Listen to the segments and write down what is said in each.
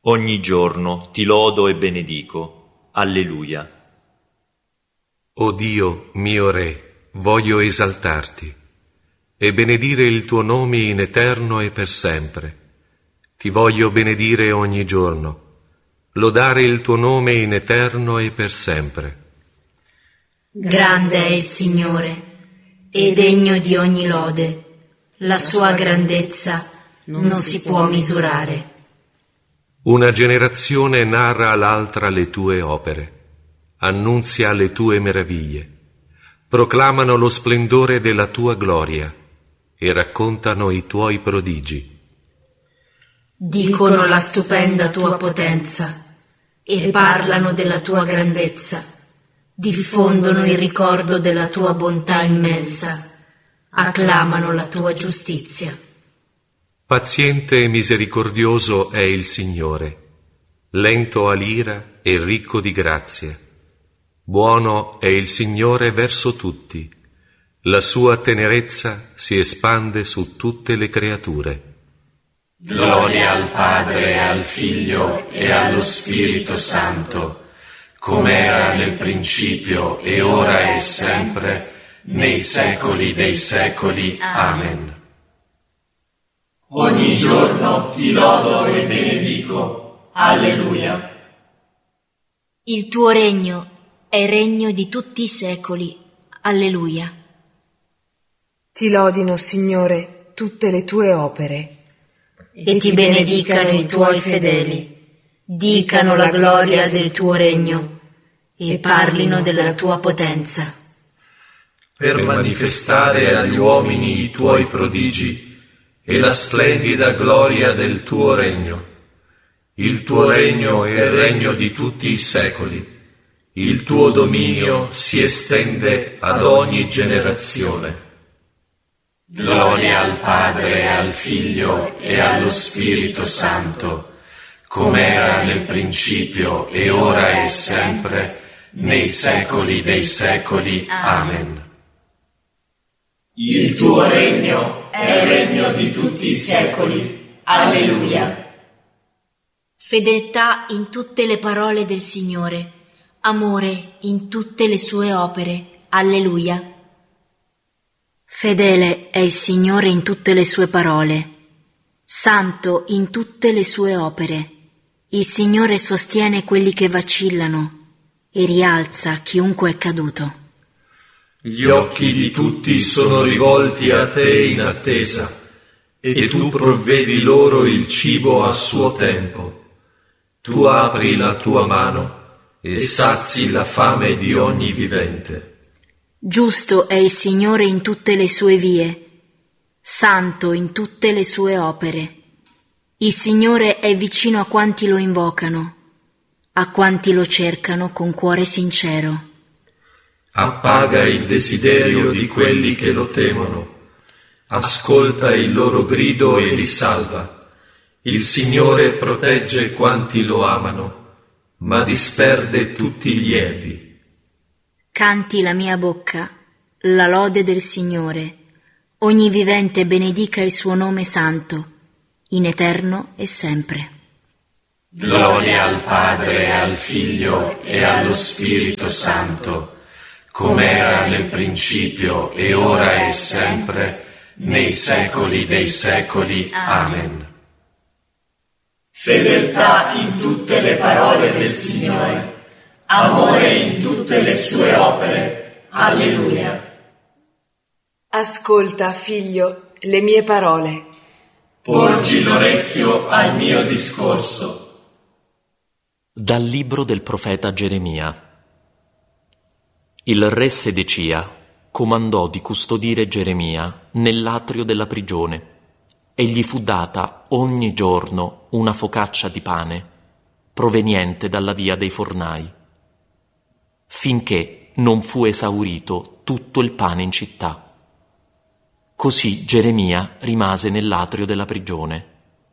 Ogni giorno ti lodo e benedico. Alleluia. O Dio, mio Re, voglio esaltarti e benedire il tuo nome in eterno e per sempre. Ti voglio benedire ogni giorno, lodare il tuo nome in eterno e per sempre. Grande è il Signore e degno di ogni lode. La sua grandezza non si può misurare. Una generazione narra all'altra le tue opere, annunzia le tue meraviglie, proclamano lo splendore della tua gloria e raccontano i tuoi prodigi. Dicono la stupenda tua potenza e parlano della tua grandezza, diffondono il ricordo della tua bontà immensa, acclamano la tua giustizia. Paziente e misericordioso è il Signore, lento all'ira e ricco di grazia. Buono è il Signore verso tutti, la sua tenerezza si espande su tutte le creature. Gloria al Padre, al Figlio e allo Spirito Santo, come era nel principio e ora e sempre, nei secoli dei secoli. Amen. Ogni giorno ti lodo e benedico. Alleluia. Il tuo regno è regno di tutti i secoli. Alleluia. Ti lodino, Signore, tutte le tue opere. E ti benedicano i tuoi fedeli, dicano la gloria del tuo regno e parlino della tua potenza. Per manifestare agli uomini i tuoi prodigi e la splendida gloria del tuo regno. Il tuo regno è il regno di tutti i secoli. Il tuo dominio si estende ad ogni generazione. Gloria al Padre, al Figlio e allo Spirito Santo, come era nel principio e ora e sempre, nei secoli dei secoli. Amen. Il tuo regno è il regno di tutti i secoli. Alleluia. Fedeltà in tutte le parole del Signore, amore in tutte le sue opere. Alleluia. Fedele è il Signore in tutte le sue parole, santo in tutte le sue opere. Il Signore sostiene quelli che vacillano e rialza chiunque è caduto. Gli occhi di tutti sono rivolti a te in attesa, e tu provvedi loro il cibo a suo tempo. Tu apri la tua mano e sazi la fame di ogni vivente. Giusto è il Signore in tutte le sue vie, santo in tutte le sue opere. Il Signore è vicino a quanti lo invocano, a quanti lo cercano con cuore sincero. Appaga il desiderio di quelli che lo temono, ascolta il loro grido e li salva. Il Signore protegge quanti lo amano, ma disperde tutti gli ebi. Canti la mia bocca la lode del Signore, ogni vivente benedica il suo nome santo, in eterno e sempre. Gloria al Padre, al Figlio e allo Spirito Santo, come era nel principio e ora e sempre, nei secoli dei secoli. Amen. Fedeltà in tutte le parole del Signore, amore in tutte le sue opere. Alleluia. Ascolta, figlio, le mie parole. Porgi l'orecchio al mio discorso. Dal libro del profeta Geremia. Il re Sedecia comandò di custodire Geremia nell'atrio della prigione e gli fu data ogni giorno una focaccia di pane proveniente dalla via dei fornai, finché non fu esaurito tutto il pane in città. Così Geremia rimase nell'atrio della prigione.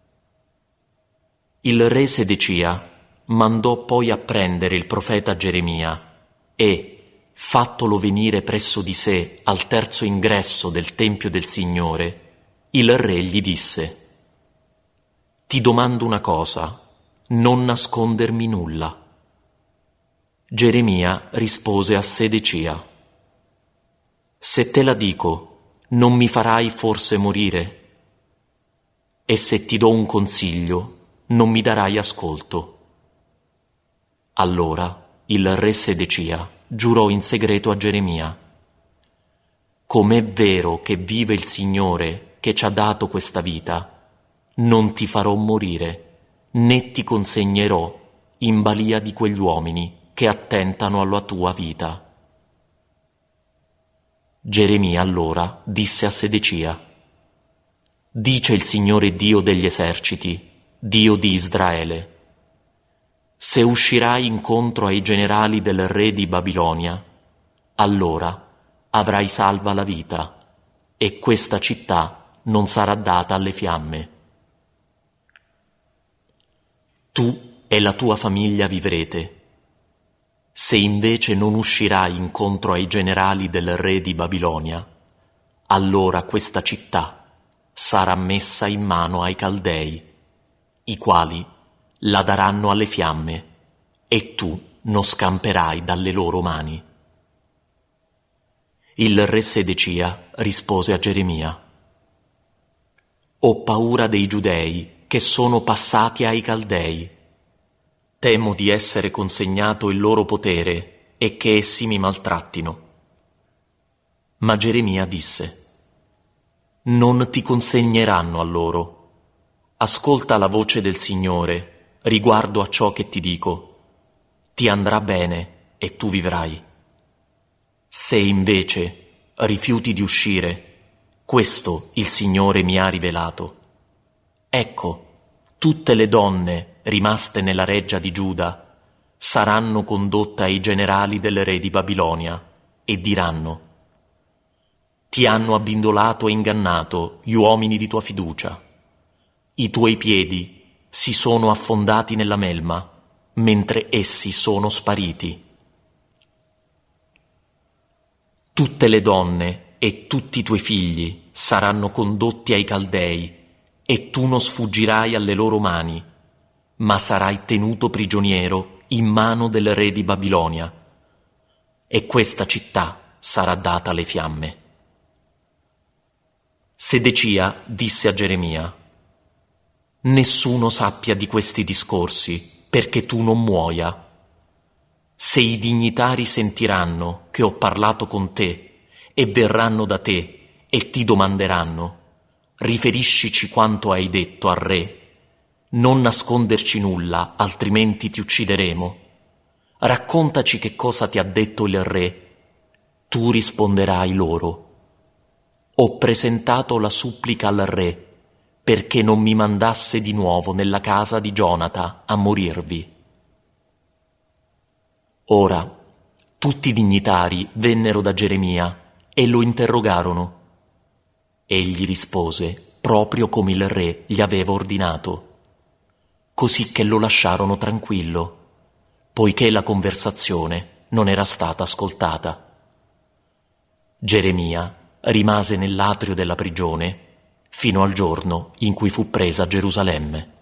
Il re Sedecia mandò poi a prendere il profeta Geremia e, fattolo venire presso di sé al terzo ingresso del Tempio del Signore, il re gli disse: «Ti domando una cosa, non nascondermi nulla. Geremia rispose a Sedecia: se te la dico, non mi farai forse morire? E se ti do un consiglio, non mi darai ascolto? Allora il re Sedecia giurò in segreto a Geremia: com'è vero che vive il Signore che ci ha dato questa vita, non ti farò morire, né ti consegnerò in balia di quegli uomini che attentano alla tua vita. Geremia allora disse a Sedecia: dice il Signore Dio degli eserciti, Dio di Israele: se uscirai incontro ai generali del re di Babilonia, allora avrai salva la vita, e questa città non sarà data alle fiamme. Tu e la tua famiglia vivrete. Se invece non uscirai incontro ai generali del re di Babilonia, allora questa città sarà messa in mano ai Caldei, i quali la daranno alle fiamme, e tu non scamperai dalle loro mani. Il re Sedecia rispose a Geremia: ho paura dei Giudei che sono passati ai Caldei. Temo di essere consegnato il loro potere e che essi mi maltrattino. Ma Geremia disse: non ti consegneranno a loro. Ascolta la voce del Signore riguardo a ciò che ti dico. Ti andrà bene e tu vivrai. Se invece rifiuti di uscire, questo il Signore mi ha rivelato. Ecco, tutte le donne rimaste nella reggia di Giuda saranno condotte ai generali del re di Babilonia e diranno: ti hanno abbindolato e ingannato gli uomini di tua fiducia. I tuoi piedi si sono affondati nella melma, mentre essi sono spariti. Tutte le donne e tutti i tuoi figli saranno condotti ai Caldei, e tu non sfuggirai alle loro mani, ma sarai tenuto prigioniero in mano del re di Babilonia, e questa città sarà data alle fiamme. Sedecia disse a Geremia: nessuno sappia di questi discorsi, perché tu non muoia. Se i dignitari sentiranno che ho parlato con te e verranno da te e ti domanderanno: riferiscici quanto hai detto al re, non nasconderci nulla, altrimenti ti uccideremo. Raccontaci che cosa ti ha detto il re. Tu risponderai loro: ho presentato la supplica al re perché non mi mandasse di nuovo nella casa di Gionata a morirvi. Ora tutti i dignitari vennero da Geremia e lo interrogarono. Egli rispose proprio come il re gli aveva ordinato, così che lo lasciarono tranquillo, poiché la conversazione non era stata ascoltata. Geremia rimase nell'atrio della prigione fino al giorno in cui fu presa Gerusalemme.